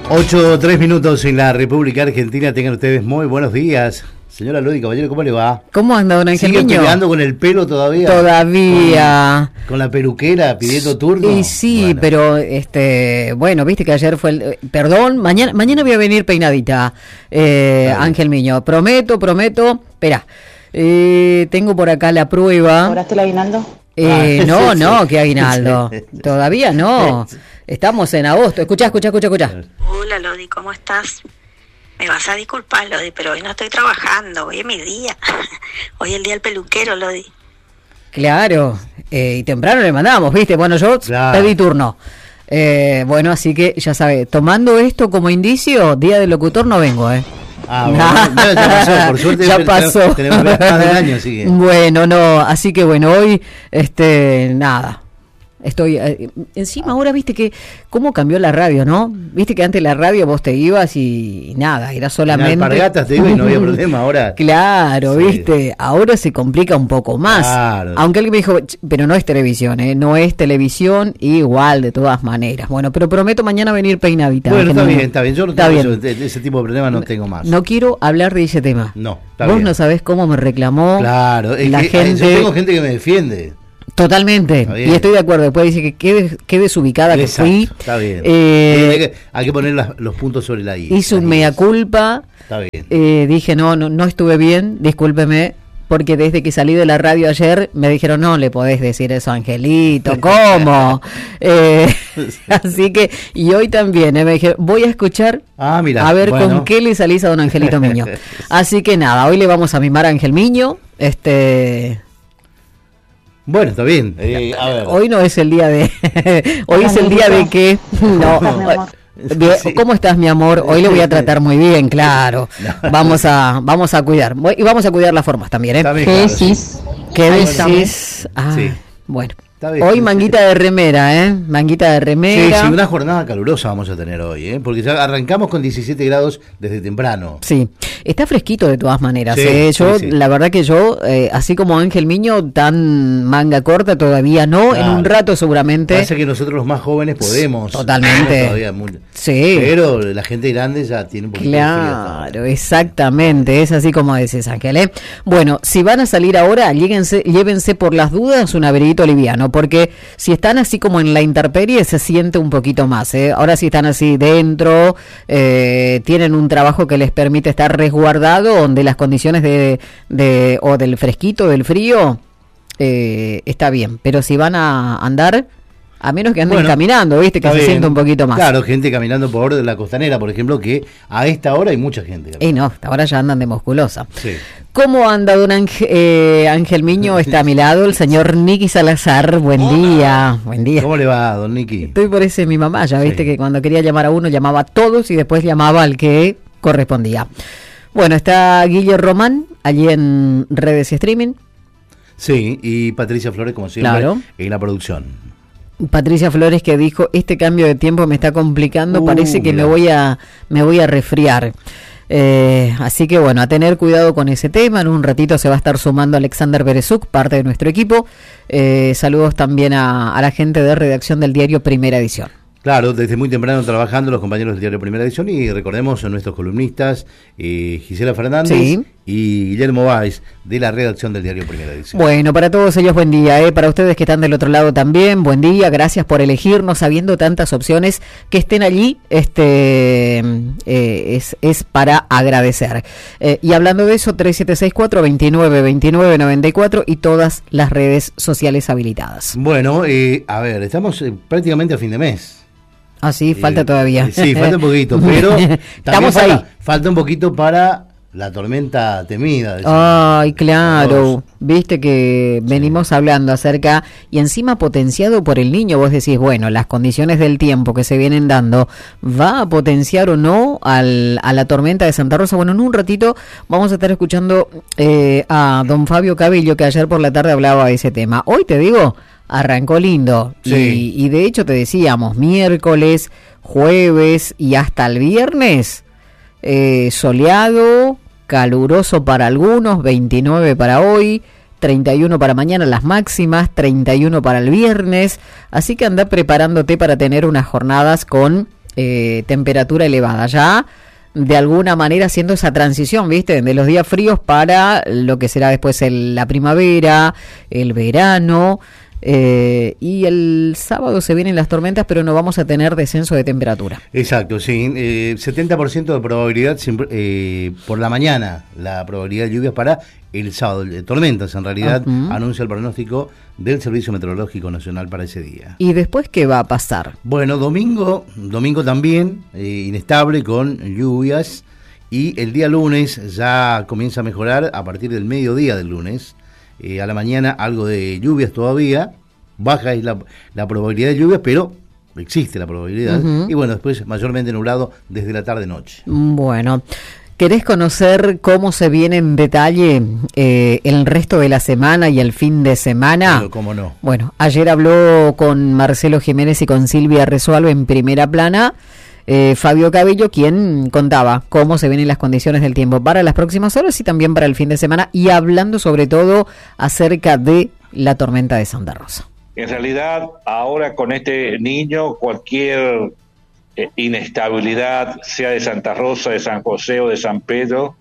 8:03 en la República Argentina. Tengan ustedes muy buenos días. Señora Lodi, caballero, ¿cómo le va? ¿Cómo anda, don Ángel Niño? ¿Sigue peleando con el pelo todavía? Todavía. ¿Con la peluquera pidiendo turno? Y sí, bueno. Pero, bueno, viste que ayer fue el... Perdón, mañana voy a venir peinadita, Ángel Niño. Prometo. Espera, tengo por acá la prueba. ¿Cobraste el aguinaldo? No, ¿qué aguinaldo? Todavía no. Estamos en agosto. Escuchá. Hola, Lodi, ¿cómo estás? Me vas a disculpar, Lodi, pero hoy no estoy trabajando. Hoy es mi día. Hoy es el día del peluquero, Lodi. Claro. Y temprano le mandamos, ¿viste? Bueno, yo pedí turno. Bueno, así que ya sabe, tomando esto como indicio, día del locutor no vengo, bueno, ya pasó, por suerte ya pasó. Tenemos más de un año, así que... Bueno, no, así que bueno, hoy, nada. Estoy encima ahora, viste que cómo cambió la radio, ¿no? Viste que antes la radio vos te ibas y nada, era solamente en alpargatas te ibas y no había problema. Ahora claro, sí. Viste, ahora se complica un poco más. Claro. Aunque alguien me dijo, pero no es televisión, no es televisión, igual de todas maneras. Bueno, pero prometo mañana venir peinadita. Bueno, está bien. Yo no tengo ese tipo de problemas, no tengo más. No quiero hablar de ese tema. No, vos bien. No sabés cómo me reclamó. Claro, la gente. Yo tengo gente que me defiende. Totalmente, y estoy de acuerdo. Después dice que qué desubicada. Exacto, que fui. Está bien. Hay que poner los puntos sobre la I. Hice un mea culpa. Está bien. Dije no estuve bien, discúlpeme, porque desde que salí de la radio ayer me dijeron no le podés decir eso, Angelito, ¿cómo? Así que, y hoy también me dijeron, voy a escuchar a ver con qué le salís a don Angelito Miño. Así que nada, hoy le vamos a mimar a Ángel Miño. Bueno, está bien. A ver. Hoy no es el día de... hoy es el día de que... No. ¿Cómo estás, mi amor? Hoy le voy a tratar muy bien, claro. Vamos a cuidar. Y vamos a cuidar las formas también, ¿Qué decís? ¿Qué decís? Sí. Bueno. Hoy manguita de remera, manguita de remera. Sí, una jornada calurosa vamos a tener hoy, porque ya arrancamos con 17 grados desde temprano. Sí, está fresquito de todas maneras. Sí, la verdad que yo, así como Ángel Miño, tan manga corta todavía no, en un rato seguramente. Pasa que nosotros los más jóvenes podemos. Totalmente. Todavía sí. Pero la gente grande ya tiene un poquito de frío. Claro, exactamente, es así como decís, Ángel. Bueno, si van a salir ahora, llévense por las dudas un abriguito liviano, porque si están así como en la intemperie se siente un poquito más. Ahora si están así dentro, tienen un trabajo que les permite estar resguardado, donde las condiciones o del fresquito, del frío, está bien. Pero si van a andar, a menos que anden caminando, viste, que se siente un poquito más. Claro, gente caminando por la costanera, por ejemplo, que a esta hora hay mucha gente. Ahora ya andan de musculosa. Sí. ¿Cómo anda don Ángel Miño? Está a mi lado el señor Nicky Salazar. Buen día. ¿Cómo le va, don Nicky? Estoy por ese mi mamá, ya viste que cuando quería llamar a uno llamaba a todos y después llamaba al que correspondía. Bueno, está Guille Román allí en redes y streaming. Sí, y Patricia Flores, como siempre, en la producción. Patricia Flores, que dijo, este cambio de tiempo me está complicando, parece que me voy a resfriar. Así que bueno, a tener cuidado con ese tema. En un ratito se va a estar sumando Alexander Berezuk, parte de nuestro equipo. Saludos también a la gente de redacción del diario Primera Edición. Claro, desde muy temprano trabajando los compañeros del diario Primera Edición, y recordemos a nuestros columnistas Gisela Fernández y Guillermo Báez, de la redacción del diario Primera Edición. Bueno, para todos ellos buen día, para ustedes que están del otro lado también, buen día, gracias por elegirnos, habiendo tantas opciones, que estén allí, es para agradecer. Y hablando de eso, 3764-292994 y todas las redes sociales habilitadas. Bueno, a ver, estamos prácticamente a fin de mes. Ah, sí, falta todavía. Sí, falta un poquito, pero estamos ahí. Falta un poquito para la tormenta temida. Ay, claro. Viste que venimos hablando acerca, y encima potenciado por el Niño. Vos decís, bueno, las condiciones del tiempo que se vienen dando, ¿va a potenciar o no a la tormenta de Santa Rosa? Bueno, en un ratito vamos a estar escuchando a don Fabio Cabello, que ayer por la tarde hablaba de ese tema. Hoy te digo, arrancó lindo, y de hecho te decíamos, miércoles, jueves y hasta el viernes, soleado, caluroso para algunos, 29 para hoy, 31 para mañana las máximas, 31 para el viernes, así que anda preparándote para tener unas jornadas con temperatura elevada, ya de alguna manera haciendo esa transición, ¿viste? De los días fríos para lo que será después la primavera, el verano, y el sábado se vienen las tormentas, pero no vamos a tener descenso de temperatura. Exacto, sí. 70% de probabilidad por la mañana, la probabilidad de lluvias para el sábado. Tormentas, en realidad, anuncia el pronóstico del Servicio Meteorológico Nacional para ese día. ¿Y después qué va a pasar? Bueno, domingo también, inestable con lluvias, y el día lunes ya comienza a mejorar a partir del mediodía del lunes. A la mañana algo de lluvias todavía, baja es la probabilidad de lluvias, pero existe la probabilidad, y bueno, después mayormente nublado desde la tarde-noche. Bueno, ¿querés conocer cómo se viene en detalle el resto de la semana y el fin de semana? Pero cómo no. Bueno, ayer habló con Marcelo Jiménez y con Silvia Resualve en Primera Plana, Fabio Cabello, quien contaba cómo se vienen las condiciones del tiempo para las próximas horas y también para el fin de semana, y hablando sobre todo acerca de la tormenta de Santa Rosa. En realidad, ahora con este niño, cualquier inestabilidad, sea de Santa Rosa, de San José o de San Pedro,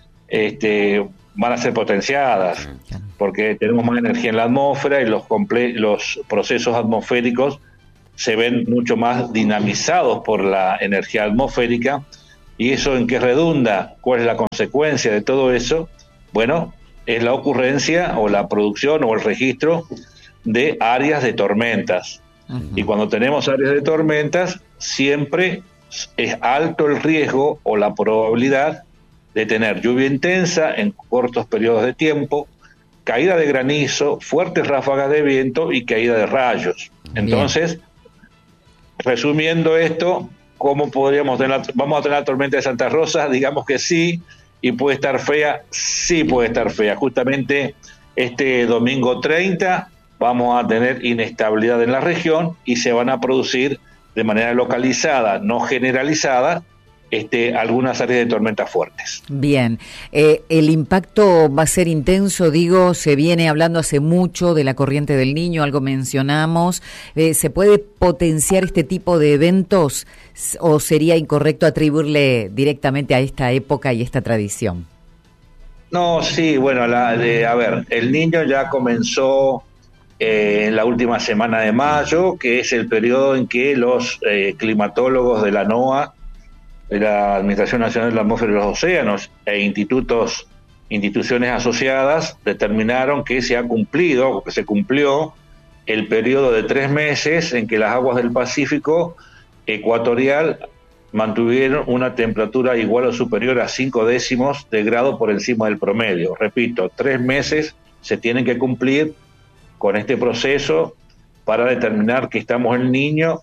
van a ser potenciadas, porque tenemos más energía en la atmósfera y los procesos atmosféricos se ven mucho más dinamizados por la energía atmosférica. ¿Y eso en qué redunda? ¿Cuál es la consecuencia de todo eso? Bueno, es la ocurrencia o la producción o el registro de áreas de tormentas. Y cuando tenemos áreas de tormentas, siempre es alto el riesgo o la probabilidad de tener lluvia intensa en cortos periodos de tiempo, caída de granizo, fuertes ráfagas de viento y caída de rayos. Entonces, resumiendo esto, ¿cómo podríamos tener? ¿Vamos a tener la tormenta de Santa Rosa? Digamos que sí. ¿Y puede estar fea? Sí puede estar fea. Justamente este domingo 30 vamos a tener inestabilidad en la región y se van a producir de manera localizada, no generalizada, algunas áreas de tormentas fuertes. Bien, el impacto va a ser intenso, digo, se viene hablando hace mucho de la corriente del Niño, algo mencionamos. ¿Se puede potenciar este tipo de eventos o sería incorrecto atribuirle directamente a esta época y esta tradición? No, sí, bueno, el Niño ya comenzó en la última semana de mayo, que es el periodo en que los climatólogos de la NOAA, de la Administración Nacional de la Atmósfera y los Océanos, e instituciones asociadas, determinaron que se cumplió el periodo de 3 meses en que las aguas del Pacífico ecuatorial mantuvieron una temperatura igual o superior a 0,5 de grado por encima del promedio. Repito, 3 meses se tienen que cumplir con este proceso para determinar que estamos en el Niño.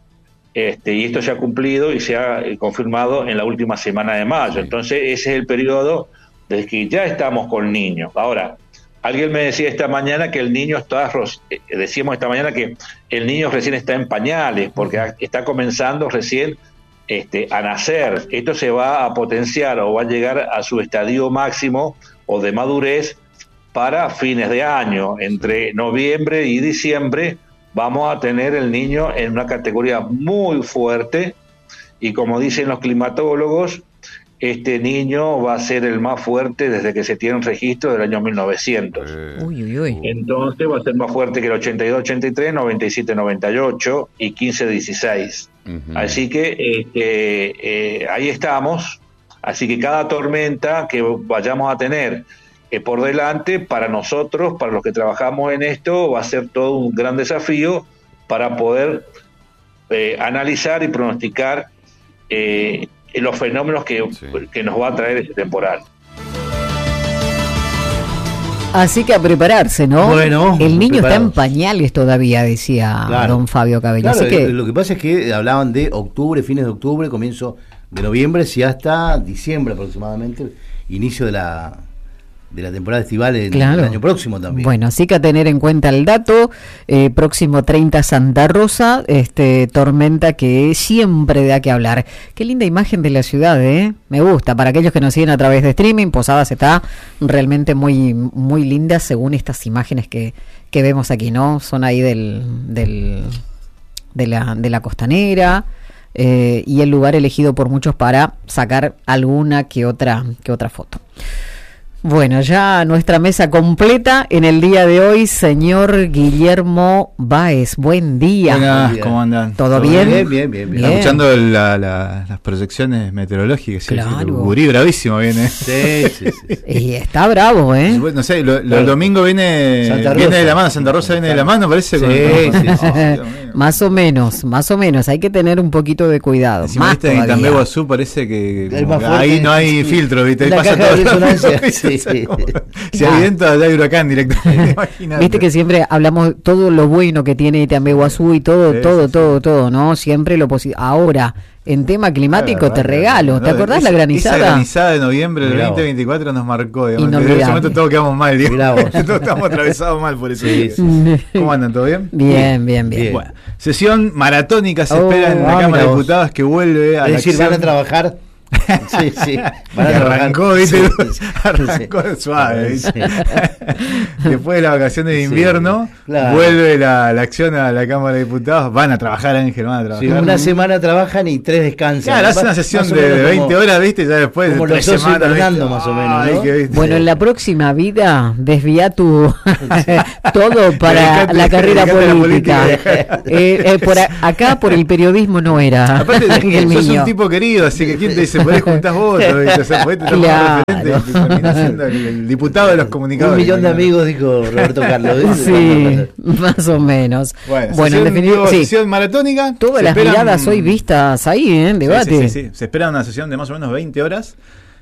Y esto se ha cumplido y se ha confirmado en la última semana de mayo. Entonces ese es el periodo desde que ya estamos con Niño. Ahora, alguien me decía esta mañana que el Niño decíamos esta mañana que el Niño recién está en pañales, porque está comenzando recién a nacer. Esto se va a potenciar o va a llegar a su estadio máximo o de madurez para fines de año. Entre noviembre y diciembre vamos a tener el Niño en una categoría muy fuerte, y como dicen los climatólogos, este Niño va a ser el más fuerte desde que se tiene un registro del año 1900. Entonces va a ser más fuerte que el 82-83, 97-98 y 15-16. Así que ahí estamos. Así que cada tormenta que vayamos a tener por delante, para nosotros, para los que trabajamos en esto, va a ser todo un gran desafío para poder analizar y pronosticar los fenómenos que nos va a traer este temporal. Así que a prepararse, ¿no? Bueno, el Niño está en pañales todavía, decía don Fabio Cabello. Claro, así que lo que pasa es que hablaban de octubre, fines de octubre, comienzo de noviembre, si hasta diciembre aproximadamente, inicio de la temporada estival el año próximo también. Bueno, así que a tener en cuenta el dato, próximo 30 Santa Rosa, tormenta que siempre da que hablar. Qué linda imagen de la ciudad, me gusta. Para aquellos que nos siguen a través de streaming, Posadas está realmente muy, muy linda según estas imágenes que vemos aquí, ¿no? Son ahí de la costanera, y el lugar elegido por muchos para sacar alguna que otra foto. Bueno, ya nuestra mesa completa en el día de hoy, señor Guillermo Báez. Buen día. Buenas, ¿cómo andan? ¿Todo bien? Bien. Escuchando las proyecciones meteorológicas. Claro. El gurí bravísimo viene. Sí. Y está bravo, ¿eh? No sé, el domingo viene de la mano, Santa Rosa viene de la mano, parece. Sí. Más o menos. Hay que tener un poquito de cuidado. Encima, Más viste, en todavía. Itambé-Guazú parece que Es más fuerte. ahí no hay filtro, ¿viste? Ahí La pasa caja de todo. resonancia, sí. Si hay viento, allá hay huracán directamente. Imagínate. Viste que siempre hablamos todo lo bueno que tiene Itambé-Guazú y todo, ¿no? Siempre lo positivo. Ahora, en tema climático, te regalo. ¿Te acordás la granizada? Esa granizada de noviembre del Mirá 2024 nos marcó. Digamos. Inolvidable. En ese momento todos quedamos mal. Mirá vos. Todos estamos atravesados mal por eso. Sí. ¿Cómo andan? ¿Todo bien? Bien. Bueno, sesión maratónica se Oh, espera en la Cámara mira de vos. Diputados que vuelve a Es la decir, acción. van a trabajar. Sí. Van a Y trabajar. arrancó, ¿viste? Sí. Arrancó suave, ¿viste? Después de las vacaciones de Sí, invierno, claro. vuelve la acción a la Cámara de Diputados. Van a trabajar, Ángel, van a trabajar. Sí, una semana trabajan y 3 descansan. Claro, hace una sesión Más o de menos 20 como- horas, ¿viste? Ya después como de 3 los socios semanas. Fernando, ¿viste? más o menos, Ay, ¿no? qué ¿viste? Bueno, en la próxima vida desvía todo para Dedicate- la carrera dedicate a la política. política. Acá por el periodismo no era. Aparte, el sos niño. un tipo querido, así que ¿quién te dice? Podés juntar votos, ¿viste? O sea, podés tener Claro. referente y terminás siendo el diputado de los comunicadores. 1 millón de amigos, dijo Roberto Carlos. Sí, más o menos. Bueno, en sesión, definitiva, sí. sesión maratónica. Todas Se las esperan- miradas hoy vistas ahí, en debate. Sí. Se espera una sesión de más o menos 20 horas.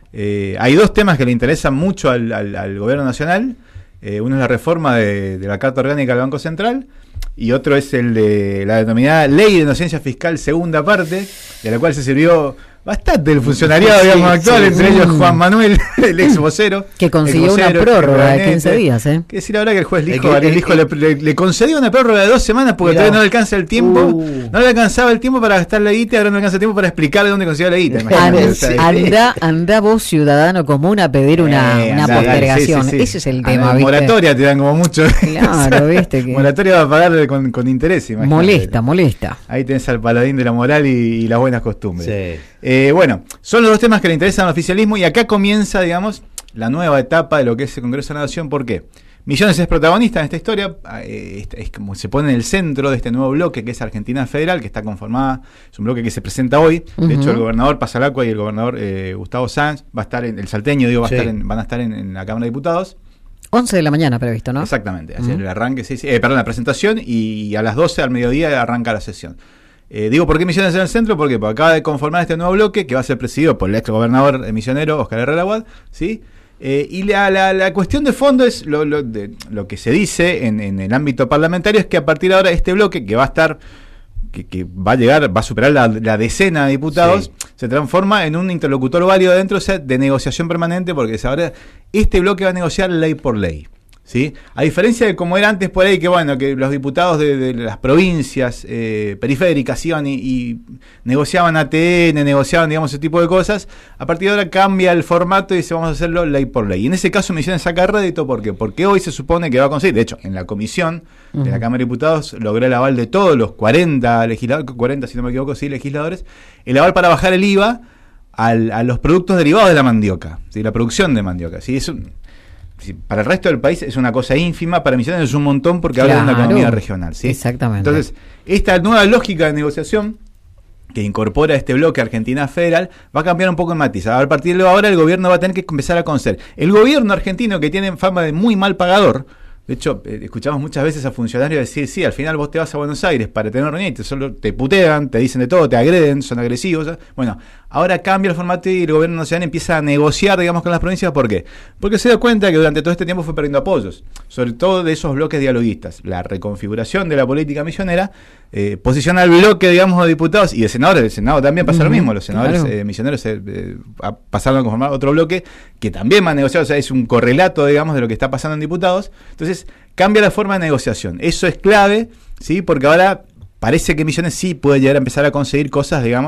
Hay dos temas que le interesan mucho al gobierno nacional. Uno es la reforma de la Carta Orgánica del Banco Central y otro es el de la denominada Ley de Inocencia Fiscal segunda parte, de la cual se sirvió bastante el funcionariado, Sí, digamos, actual, sí. entre ellos Juan Manuel, el ex vocero. Que consiguió el vocero, una prórroga de el 15 días, ¿eh? Que decir ahora que el juez El Lijo le concedió una prórroga de 2 semanas porque Mirá. todavía no le alcanza el tiempo, No le alcanzaba el tiempo para gastar la guita y ahora no le alcanza el tiempo para explicar de dónde consiguió la guita. imagínate, o sea, Anda vos, ciudadano común, a pedir una andá, postergación. sí, sí, sí. Ese es el tema, Ah, ¿viste? moratoria te dan como mucho. Claro, viste que Moratoria va a pagar con interés, imagínate. molesta. Ahí tenés al paladín de la moral y las buenas costumbres. Sí. Bueno, son los dos temas que le interesan al oficialismo y acá comienza, digamos, la nueva etapa de lo que es el Congreso de la Nación. ¿Por qué? Misiones es protagonista en esta historia, es como se pone en el centro de este nuevo bloque que es Argentina Federal, que está conformada, es un bloque que se presenta hoy. De hecho, el gobernador Pasalacua y el gobernador Gustavo Sanz va a estar el salteño, digo, Sí. van a estar en la Cámara de Diputados. 11 de la mañana previsto, ¿no? Exactamente, así el arranque, la presentación y a las 12 al mediodía arranca la sesión. Digo, ¿por qué Misiones en el centro? Porque acaba de conformar este nuevo bloque que va a ser presidido por el ex gobernador misionero Oscar Herrera Aguad, ¿sí? Y la cuestión de fondo es lo que se dice en el ámbito parlamentario es que a partir de ahora este bloque que va a estar que va a llegar, va a superar la decena de diputados, Sí. se transforma en un interlocutor válido dentro, o sea, de negociación permanente, porque ahora este bloque va a negociar ley por ley. ¿Sí? A diferencia de como era antes por ahí, que bueno, que los diputados de las provincias periféricas iban y negociaban ATN, negociaban, digamos, ese tipo de cosas, a partir de ahora cambia el formato y dice vamos a hacerlo ley por ley. Y en ese caso Misiones saca rédito, ¿por qué? Porque hoy se supone que va a conseguir, de hecho, en la comisión de la Cámara de Diputados logró el aval de todos los 40 legisladores, 40 si no me equivoco, sí, legisladores, el aval para bajar el IVA a los productos derivados de la mandioca, ¿sí? La producción de mandioca, ¿sí? Para el resto del país es una cosa ínfima, para Misiones es un montón porque habla de una Claro. economía regional, ¿sí? Exactamente. Entonces, esta nueva lógica de negociación que incorpora este bloque Argentina Federal va a cambiar un poco el matiz. A partir de ahora el gobierno va a tener que empezar a conceder. El gobierno argentino, que tiene fama de muy mal pagador, de hecho, escuchamos muchas veces a funcionarios decir, sí, al final vos te vas a Buenos Aires para tener reunión y solo te putean, te dicen de todo, te agreden, son agresivos. Bueno, ahora cambia el formato y el gobierno nacional empieza a negociar, digamos, con las provincias. ¿Por qué? Porque se da cuenta que durante todo este tiempo fue perdiendo apoyos, sobre todo de esos bloques dialoguistas. La reconfiguración de la política misionera posiciona al bloque, digamos, de diputados y de senadores. El Senado también pasa lo mismo. Los senadores Claro. misioneros pasaron a conformar otro bloque que también va a negociar. O sea, es un correlato, digamos, de lo que está pasando en diputados. Entonces, cambia la forma de negociación. Eso es clave, ¿sí? Porque ahora parece que Misiones sí puede llegar a empezar a conseguir cosas, digamos,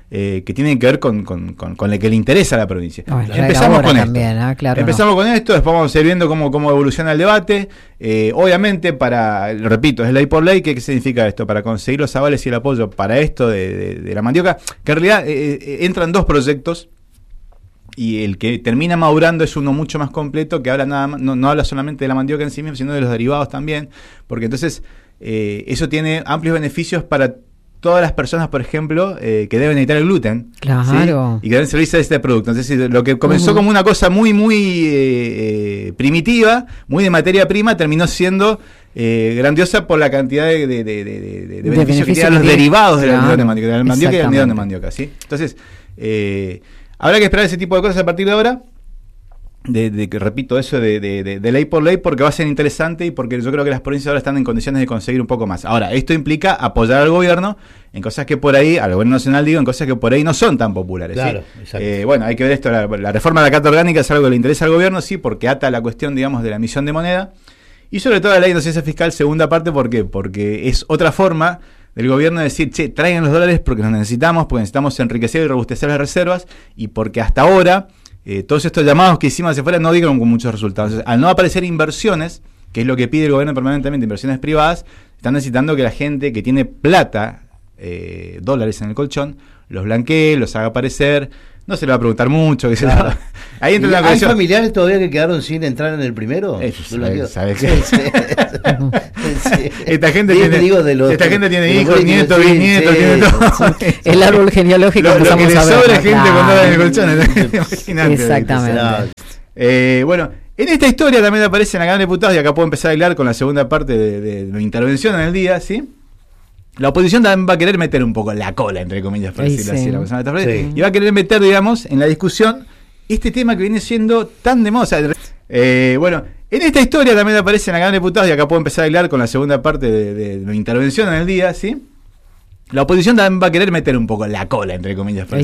que tienen que ver con lo que le interesa a la provincia. Bueno, Empezamos con esto. También, claro, Empezamos con esto, después vamos a ir viendo cómo evoluciona el debate. Obviamente, repito, es ley por ley. ¿Qué significa esto? Para conseguir los avales y el apoyo para esto de la mandioca, que en realidad entran dos proyectos, y el que termina madurando es uno mucho más completo, que habla no habla solamente de la mandioca en sí misma, sino de los derivados también, porque entonces eso tiene amplios beneficios para todas las personas, por ejemplo, que deben evitar el gluten. Claro. ¿sí? Y que deben servirse de este producto. Entonces, lo que comenzó como una cosa muy primitiva, muy de materia prima, terminó siendo grandiosa por la cantidad de beneficios que tienen los derivados del almidón de mandioca, del mandioca y del almidón de mandioca. ¿sí? Entonces, habrá que esperar ese tipo de cosas a partir de ahora. Repito, eso de ley por ley, porque va a ser interesante y porque yo creo que las provincias ahora están en condiciones de conseguir un poco más. Ahora, esto implica apoyar al gobierno en cosas que por ahí, al gobierno nacional en cosas que por ahí no son tan populares. Claro, ¿sí? Bueno, hay que ver esto, la reforma de la Carta Orgánica es algo que le interesa al gobierno, sí, porque ata la cuestión, digamos, de la emisión de moneda, y sobre todo la ley de inocencia fiscal, segunda parte, ¿por qué? Porque es otra forma del gobierno de decir, traigan los dólares porque los necesitamos, porque necesitamos enriquecer y robustecer las reservas, y porque hasta ahora todos estos llamados que hicimos hacia afuera no dieron con muchos resultados. Entonces, al no aparecer inversiones, que es lo que pide el gobierno permanentemente, inversiones privadas, están necesitando que la gente que tiene plata, dólares en el colchón, los blanquee, los haga aparecer. No se le va a preguntar mucho. Que claro. Ahí entra ¿Hay familiares todavía que quedaron sin entrar en el primero? ¿Sabes qué? Esta gente tiene hijos, nietos, bisnietos, tiene todo. El árbol genealógico lo que le sobra gente cuando va en el colchón. Exactamente. Bueno, en esta historia también aparece en la Cámara de Diputados, y acá puedo empezar a hablar con la segunda parte de mi intervención en el día, ¿sí? La oposición también va a querer meter un poco la cola, entre comillas, para decirlo así, la persona y va a querer meter, digamos, en la discusión este tema que viene siendo tan de moda. Bueno, en esta historia también aparece en la Cámara de Diputados, y acá puedo empezar a hablar con la segunda parte de mi intervención en el día, ¿sí? La oposición también va a querer meter un poco la cola, entre comillas, para